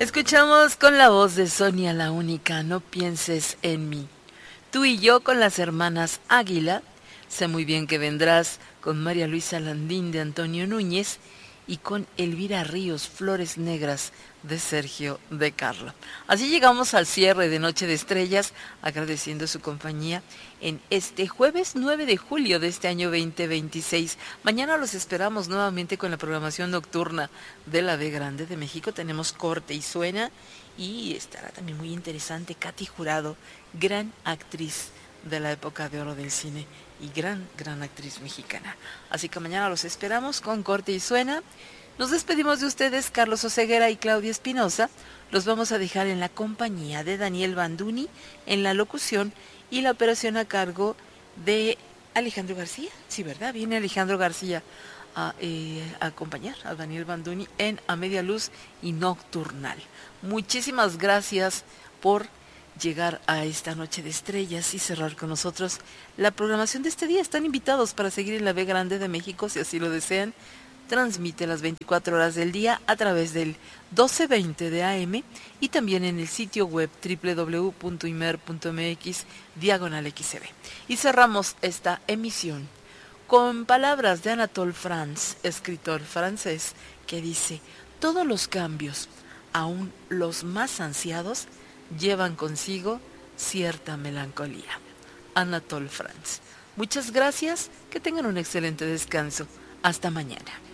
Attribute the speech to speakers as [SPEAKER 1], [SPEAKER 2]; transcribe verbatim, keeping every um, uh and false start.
[SPEAKER 1] Escuchamos con la voz de Sonia la Única, No pienses en mí. Tú y yo con las hermanas Águila, Sé muy bien que vendrás, con María Luisa Landín de Antonio Núñez y con Elvira Ríos, Flores Negras de Sergio de Carlo. Así llegamos al cierre de Noche de Estrellas, agradeciendo su compañía en este jueves nueve de julio de este año veinte veintiséis. Mañana los esperamos nuevamente con la programación nocturna de la B Grande de México. Tenemos Corte y Suena y estará también muy interesante Katy Jurado, gran actriz de la época de oro del cine y gran, gran actriz mexicana. Así que mañana los esperamos con Corte y Suena. Nos despedimos de ustedes, Carlos Oseguera y Claudia Espinosa. Los vamos a dejar en la compañía de Daniel Banduni en la locución y la operación a cargo de Alejandro García. Sí, ¿verdad? Viene Alejandro García a, eh, a acompañar a Daniel Banduni en A Media Luz y Nocturnal. Muchísimas gracias por llegar a esta Noche de Estrellas y cerrar con nosotros la programación de este día. Están invitados para seguir en la B Grande de México si así lo desean. Transmite las veinticuatro horas del día a través del doce veinte de A M y también en el sitio web doble u doble u doble u punto imer punto m x diagonal X B. Y cerramos esta emisión con palabras de Anatole France, escritor francés, que dice: todos los cambios, aun los más ansiados, llevan consigo cierta melancolía. Anatole France. Muchas gracias, que tengan un excelente descanso. Hasta mañana.